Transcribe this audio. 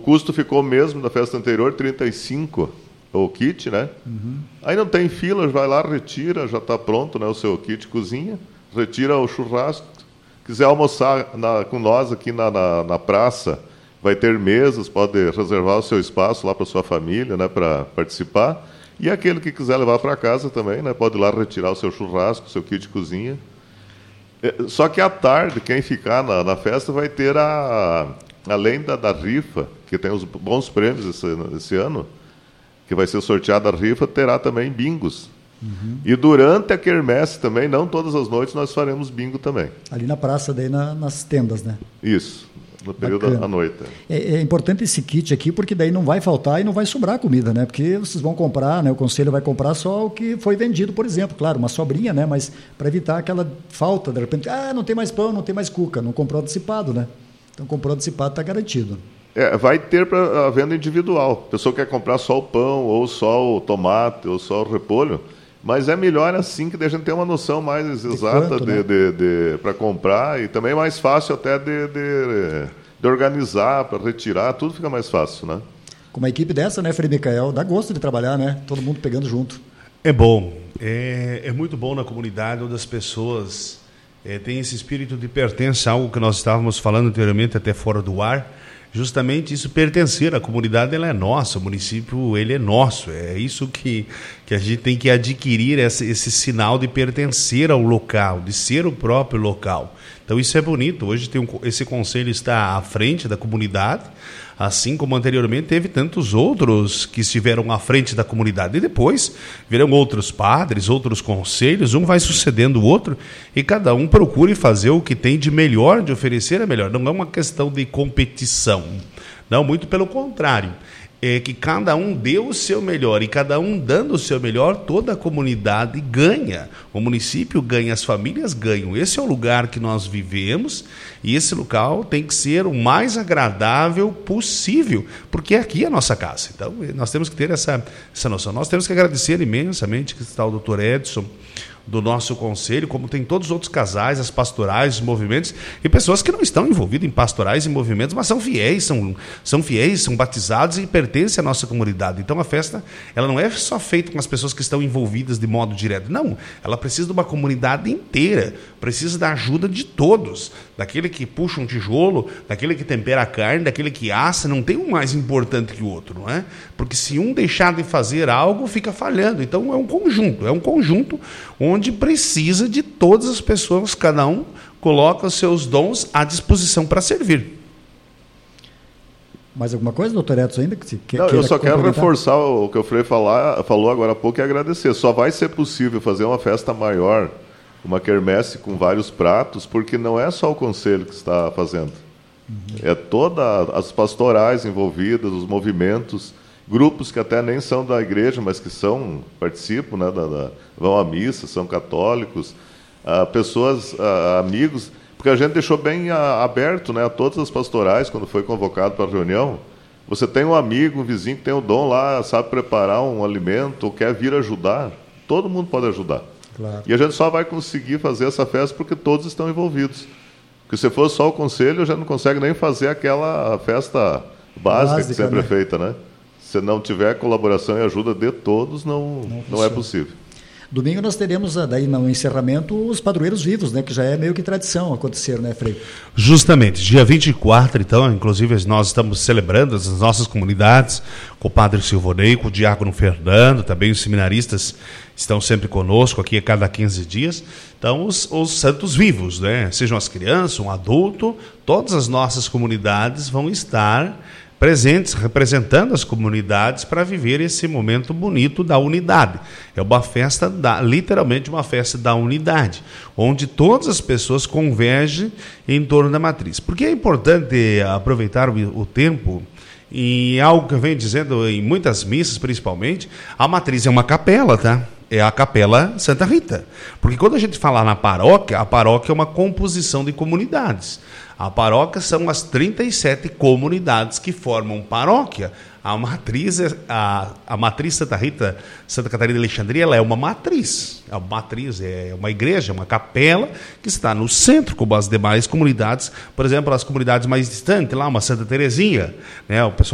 custo ficou o mesmo da festa anterior, 35 o kit, né? Aí não tem fila, vai lá, retira, já está pronto, né, o seu kit cozinha, retira o churrasco. Quiser almoçar com nós aqui na praça, vai ter mesas, pode reservar o seu espaço lá para sua família, né, para participar. E aquele que quiser levar para casa também, né, pode ir lá retirar o seu churrasco, o seu kit cozinha. Só que à tarde, quem ficar na festa vai ter, além da rifa, que tem os bons prêmios esse ano, que vai ser sorteada a rifa, terá também bingos. E durante a quermesse também, não todas as noites, nós faremos bingo também. Ali na praça, daí nas tendas, né? Isso, no período da noite. É importante esse kit aqui, porque daí não vai faltar e não vai sobrar comida, né? Porque vocês vão comprar, né? O conselho vai comprar só o que foi vendido, por exemplo. Claro, uma sobrinha, né? Mas para evitar aquela falta, de repente, não tem mais pão, não tem mais cuca, não comprou antecipado, né? Então, comprou antecipado, está garantido. Vai ter para a venda individual. A pessoa quer comprar só o pão, ou só o tomate, ou só o repolho. Mas é melhor assim, que a gente tem uma noção mais exata para comprar, e também é mais fácil até de organizar, para retirar, tudo fica mais fácil, né? Com uma equipe dessa, né, Frei Micael, dá gosto de trabalhar, né? Todo mundo pegando junto. É bom, é muito bom na comunidade onde as pessoas têm esse espírito de pertença, algo que nós estávamos falando anteriormente, até fora do ar. Justamente isso, pertencer à comunidade, ela é nossa, o município, ele é nosso, é isso que a gente tem que adquirir, esse sinal de pertencer ao local, de ser o próprio local. Então isso é bonito, hoje esse conselho está à frente da comunidade, assim como anteriormente teve tantos outros que estiveram à frente da comunidade, e depois virão outros padres, outros conselhos, um vai sucedendo o outro, e cada um procure fazer o que tem de melhor, de oferecer a melhor. Não é uma questão de competição, não, muito pelo contrário. É que cada um dê o seu melhor, e cada um dando o seu melhor, toda a comunidade ganha, o município ganha, as famílias ganham. Esse é o lugar que nós vivemos, e esse local tem que ser o mais agradável possível, porque aqui é a nossa casa. Então, nós temos que ter essa noção. Nós temos que agradecer imensamente, que está o doutor Edson, do nosso conselho, como tem todos os outros casais, as pastorais, os movimentos, e pessoas que não estão envolvidas em pastorais e movimentos, mas são fiéis, são batizados e pertencem à nossa comunidade. Então a festa, ela não é só feita com as pessoas que estão envolvidas de modo direto, não, ela precisa de uma comunidade inteira, precisa da ajuda de todos, daquele que puxa um tijolo, daquele que tempera a carne, daquele que assa, não tem um mais importante que o outro, não é? Porque se um deixar de fazer algo, fica falhando. Então é um conjunto onde precisa de todas as pessoas, cada um coloca os seus dons à disposição para servir. Mais alguma coisa, doutor Edson, ainda? Não, eu só quero reforçar o que o Frei falou agora há pouco e agradecer. Só vai ser possível fazer uma festa maior, uma quermesse com vários pratos, porque não é só o conselho que está fazendo. É todas as pastorais envolvidas, os movimentos, grupos que até nem são da igreja, mas que participam, né, vão à missa, são católicos, pessoas, amigos, porque a gente deixou bem aberto, né, a todas as pastorais, quando foi convocado para a reunião. Você tem um amigo, um vizinho que tem o dom lá, sabe preparar um alimento, ou quer vir ajudar, todo mundo pode ajudar. Claro. E a gente só vai conseguir fazer essa festa porque todos estão envolvidos. Porque se fosse só o conselho, a gente não consegue nem fazer aquela festa básica que sempre é feita, né? Se não tiver colaboração e ajuda de todos, não é possível. Domingo nós teremos, daí no encerramento, os padroeiros vivos, né? Que já é meio que tradição acontecer, né, Frei? Justamente, dia 24, então, inclusive nós estamos celebrando as nossas comunidades, com o Padre Silvonei, com o Diácono Fernando, também os seminaristas estão sempre conosco aqui a cada 15 dias. Então, os santos vivos, né? Sejam as crianças, um adulto, todas as nossas comunidades vão estar presentes, representando as comunidades para viver esse momento bonito da unidade. É uma festa, literalmente uma festa da unidade, onde todas as pessoas convergem em torno da matriz. Porque é importante aproveitar o tempo, e algo que eu venho dizendo em muitas missas, principalmente, a matriz é uma capela, tá? É a Capela Santa Rita. Porque quando a gente fala na paróquia, a paróquia é uma composição de comunidades. A paróquia são as 37 comunidades que formam paróquia. A matriz Santa Rita, Santa Catarina de Alexandria, ela é uma matriz. A matriz é uma igreja, uma capela que está no centro, como as demais comunidades. Por exemplo, as comunidades mais distantes, lá uma Santa Terezinha, né? O pessoal